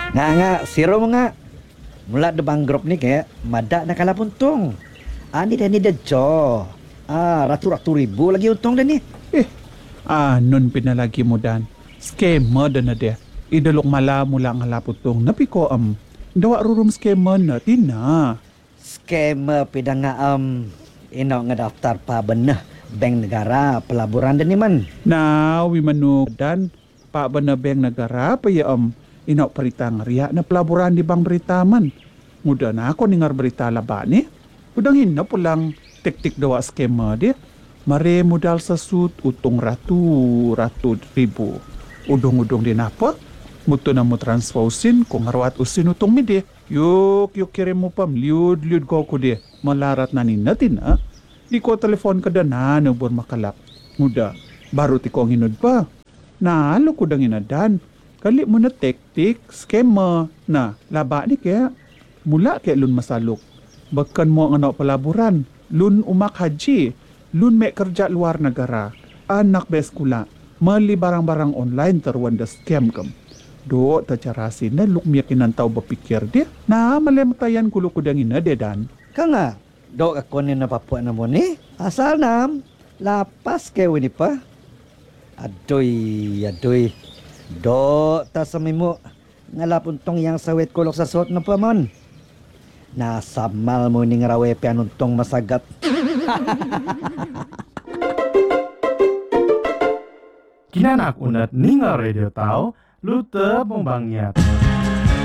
Nga, siro mo nga. Mula debang grup ni kayak madak nak kalah puntung. Ani dah ni dah jo. Ratu-ratu ribu lagi untung dah ni. Nun pinalagi mo dan. Scammer na dia. Idalok mala mula nga laputong. Napiko dawa rurum scammer na tina. Scammer pidang nga ino nga daftar pa benah bank negara pelaburan dah ni man. Na wimanu dan Pak Banabeng negara pa inaw perita ngariya na pelaburan di bang berita man. Muda na ako ningar berita laba ni. Udang hina pulang tik-tik dawa skema dia. Mare modal sasut utong ratu ribu. Udong-udong din apa? Muto na mo transfusin kung ngarawat usin utong mi dia. Yuk kirim mo pam. Liud ko dia. Malarat na natin ha. Di ko telepon ka na nabon makalap. Muda, baru ti ko hinod pa. Nalo ko dang inadan. Kali mo na tektik, skema na laba ni kaya mula kaya lun masalok. Bakan mo ang palaburan, lun umak haji, lun may kerja luar negara, anak beskula, mali barang-barang online terwan da scam kam. Do ta carasin na lukmiyakin ang tao bapikir dia, na malematayan kulo ko dang ina dedan. Ka nga, do ako ni napapuan na mo ni. Asal nam, lapas kayo ni pa. Adoy. Do, ta sa mo, ngalapuntong yang sawit kulok sa suot na pamon. Nasamal mo ni ngarawe pianuntong masagat. Kinanak unat ninga radio tau, lute pembangyat.